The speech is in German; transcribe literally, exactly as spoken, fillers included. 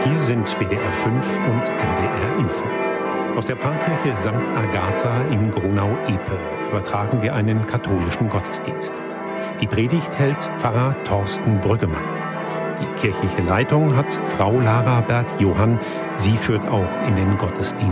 Hier sind W D R fünf und N D R Info. Aus der Pfarrkirche Sankt Agatha in Gronau-Epe übertragen wir einen katholischen Gottesdienst. Die Predigt hält Pfarrer Thorsten Brüggemann. Die kirchliche Leitung hat Frau Lara Berg-Johann. Sie führt auch in den Gottesdienst